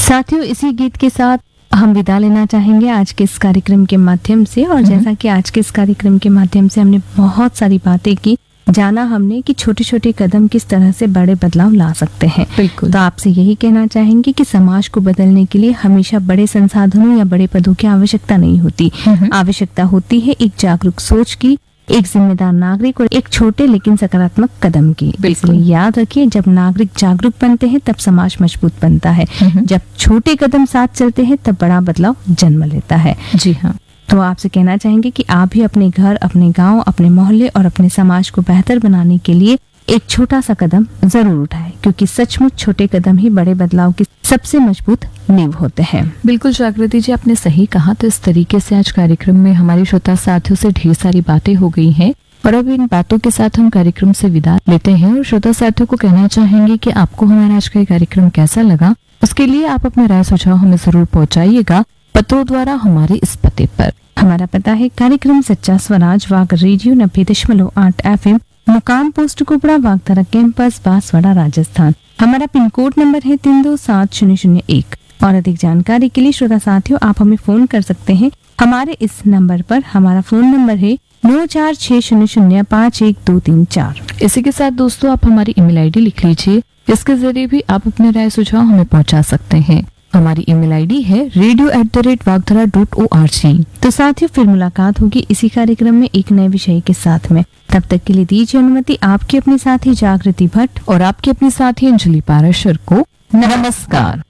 साथियों, इसी गीत के साथ हम विदा लेना चाहेंगे आज के इस कार्यक्रम के माध्यम से। और जैसा कि आज के इस कार्यक्रम के माध्यम से हमने बहुत सारी बातें की, जाना हमने कि छोटे छोटे कदम किस तरह से बड़े बदलाव ला सकते हैं। बिल्कुल। तो आपसे यही कहना चाहेंगे कि समाज को बदलने के लिए हमेशा बड़े संसाधनों या बड़े पदों की आवश्यकता नहीं होती। आवश्यकता होती है एक जागरूक सोच की, एक जिम्मेदार नागरिक और एक छोटे लेकिन सकारात्मक कदम की। इसलिए याद रखिए, जब नागरिक जागरूक बनते हैं तब समाज मजबूत बनता है। जब छोटे कदम साथ चलते हैं तब बड़ा बदलाव जन्म लेता है। जी हाँ। तो आपसे कहना चाहेंगे कि आप भी अपने घर, अपने गांव, अपने मोहल्ले और अपने समाज को बेहतर बनाने के लिए एक छोटा सा कदम जरूर उठाएं, क्योंकि सचमुच छोटे कदम ही बड़े बदलाव की सबसे मजबूत नींव होते हैं। बिल्कुल जागृति जी, आपने सही कहा। तो इस तरीके से आज कार्यक्रम में हमारे श्रोता साथियों से ढेर सारी बातें हो गई हैं और अब इन बातों के साथ हम कार्यक्रम से विदा लेते हैं और श्रोता साथियों को कहना चाहेंगे कि आपको हमारा आज का कार्यक्रम कैसा लगा, उसके लिए आप अपने राय सुझाव हमें जरूर पहुँचाइएगा पत्रों द्वारा हमारे इस पते पर। हमारा पता है कार्यक्रम सच्चा स्वराज, वाग रेडियो 90.8 FM, मुकाम पोस्ट कुपड़ा, वागधारा कैंपस, बांसवाड़ा, राजस्थान। हमारा पिन कोड नंबर है 327001। और अधिक जानकारी के लिए श्रोता साथियों आप हमें फोन कर सकते हैं हमारे इस नंबर पर। हमारा फोन नंबर है 9460051234। इसी के साथ दोस्तों आप हमारी ईमेल आईडी लिख लीजिए, जिसके जरिए भी आप अपने राय सुझाव हमें पहुंचा सकते हैं। हमारी ईमेल आईडी है radio@vagdhara.org। तो साथियों, फिर मुलाकात होगी इसी कार्यक्रम में एक नए विषय के साथ में। तब तक के लिए दीजिए अनुमति आपकी अपनी साथी जागृति भट्ट और आपकी अपनी साथी अंजलि पाराशर को। नमस्कार।